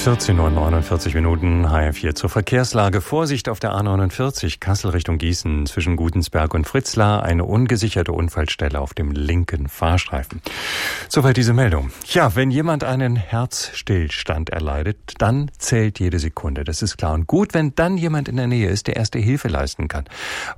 14:49 Uhr, HR4 zur Verkehrslage. Vorsicht auf der A49, Kassel Richtung Gießen, zwischen Gutensberg und Fritzlar, eine ungesicherte Unfallstelle auf dem linken Fahrstreifen. Soweit diese Meldung. Ja, wenn jemand einen Herzstillstand erleidet, dann zählt jede Sekunde, das ist klar. Und gut, wenn dann jemand in der Nähe ist, der erste Hilfe leisten kann.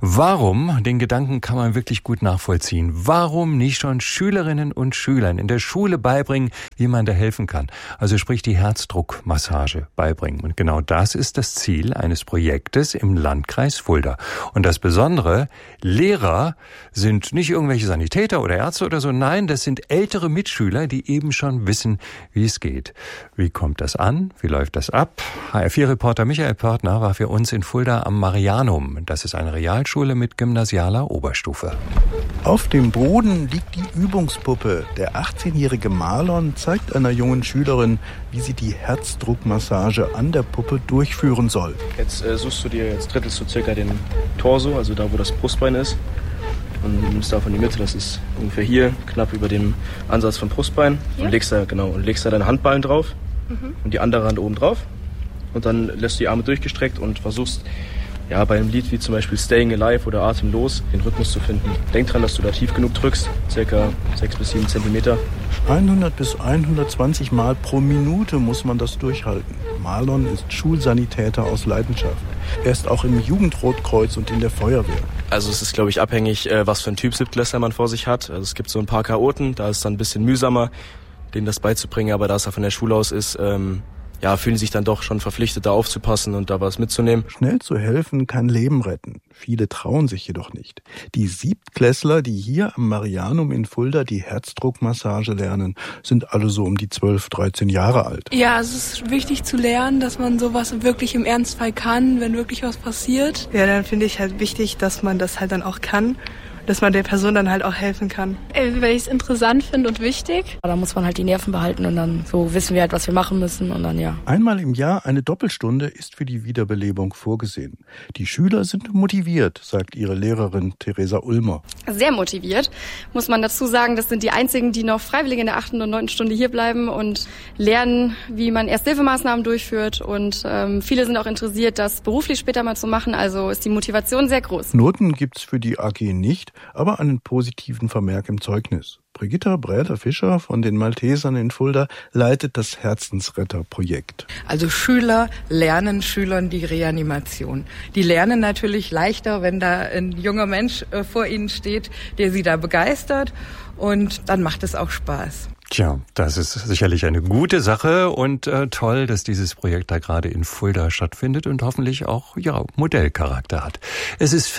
Warum? Den Gedanken kann man wirklich gut nachvollziehen. Warum nicht schon Schülerinnen und Schülern in der Schule beibringen, wie man da helfen kann? Also sprich die Herzdruckmassage beibringen. Und genau das ist das Ziel eines Projektes im Landkreis Fulda. Und das Besondere, Lehrer sind nicht irgendwelche Sanitäter oder Ärzte oder so. Nein, das sind ältere Mitschüler, die eben schon wissen, wie es geht. Wie kommt das an? Wie läuft das ab? HR4-Reporter Michael Pörtner war für uns in Fulda am Marianum. Das ist eine Realschule mit gymnasialer Oberstufe. Auf dem Boden liegt die Übungspuppe. Der 18-jährige Marlon zeigt einer jungen Schülerin, wie sie die Herzdruckmassage an der Puppe durchführen soll. Jetzt drittelst du circa den Torso, also da, wo das Brustbein ist. Und nimmst davon die Mitte, das ist ungefähr hier, knapp über dem Ansatz vom Brustbein. Hier? Und legst da deine Handballen drauf und die andere Hand oben drauf. Und dann lässt du die Arme durchgestreckt und versuchst, ja, bei einem Lied wie zum Beispiel Staying Alive oder Atemlos, den Rhythmus zu finden. Denk dran, dass du da tief genug drückst, circa 6 bis 7 Zentimeter. 100 bis 120 Mal pro Minute muss man das durchhalten. Marlon ist Schulsanitäter aus Leidenschaft. Er ist auch im Jugendrotkreuz und in der Feuerwehr. Also es ist, glaube ich, abhängig, was für ein Typ Siebtklässler man vor sich hat. Also es gibt so ein paar Chaoten, da ist es dann ein bisschen mühsamer, denen das beizubringen. Aber da es ja von der Schule aus ist, fühlen sich dann doch schon verpflichtet, da aufzupassen und da was mitzunehmen. Schnell zu helfen kann Leben retten. Viele trauen sich jedoch nicht. Die Siebtklässler, die hier am Marianum in Fulda die Herzdruckmassage lernen, sind alle so um die 12, 13 Jahre alt. Ja, es ist wichtig zu lernen, dass man sowas wirklich im Ernstfall kann, wenn wirklich was passiert. Ja, dann finde ich halt wichtig, dass man das halt dann auch kann. Dass man der Person dann halt auch helfen kann. Weil ich es interessant finde und wichtig. Da muss man halt die Nerven behalten und dann so wissen wir halt, was wir machen müssen und dann ja. Einmal im Jahr eine Doppelstunde ist für die Wiederbelebung vorgesehen. Die Schüler sind motiviert, sagt ihre Lehrerin Theresa Ulmer. Sehr motiviert, muss man dazu sagen. Das sind die einzigen, die noch freiwillig in der 8. und 9. Stunde hier bleiben und lernen, wie man Ersthilfemaßnahmen durchführt. Und viele sind auch interessiert, das beruflich später mal zu machen. Also ist die Motivation sehr groß. Noten gibt's für die AG nicht, aber einen positiven Vermerk im Zeugnis. Brigitta Bräder-Fischer von den Maltesern in Fulda leitet das Herzensretter-Projekt. Also Schüler lernen Schülern die Reanimation. Die lernen natürlich leichter, wenn da ein junger Mensch vor ihnen steht, der sie da begeistert, und dann macht es auch Spaß. Tja, das ist sicherlich eine gute Sache und toll, dass dieses Projekt da gerade in Fulda stattfindet und hoffentlich auch Modellcharakter hat. Es ist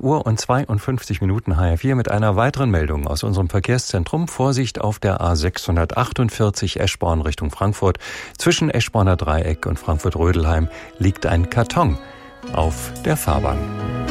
14:52 Uhr, HR4 mit einer weiteren Meldung aus unserem Verkehrszentrum. Vorsicht auf der A648 Eschborn Richtung Frankfurt. Zwischen Eschborner Dreieck und Frankfurt-Rödelheim liegt ein Karton auf der Fahrbahn.